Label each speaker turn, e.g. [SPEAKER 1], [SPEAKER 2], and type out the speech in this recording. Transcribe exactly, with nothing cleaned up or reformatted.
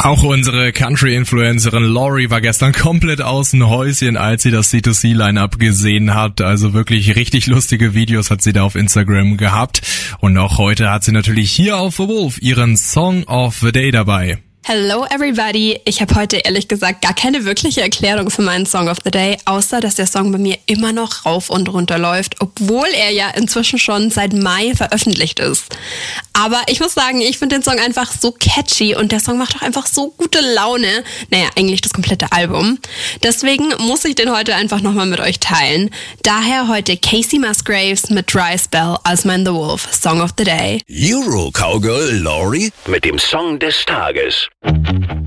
[SPEAKER 1] Auch unsere Country-Influencerin Lori war gestern komplett aus dem Häuschen, als sie das C zwei C-Line-Up gesehen hat. Also wirklich richtig lustige Videos hat sie da auf Instagram gehabt. Und auch heute hat sie natürlich hier auf The Wolf ihren Song of the Day dabei.
[SPEAKER 2] Hello everybody! Ich habe heute ehrlich gesagt gar keine wirkliche Erklärung für meinen Song of the Day, außer dass der Song bei mir immer noch rauf und runter läuft, obwohl er ja inzwischen schon seit Mai veröffentlicht ist. Aber ich muss sagen, ich finde den Song einfach so catchy und der Song macht auch einfach so gute Laune. Naja, eigentlich das komplette Album. Deswegen muss ich den heute einfach nochmal mit euch teilen. Daher heute Casey Musgraves mit Dry Spell als mein The Wolf Song of the Day.
[SPEAKER 3] Euro Cowgirl Lori mit dem Song des Tages.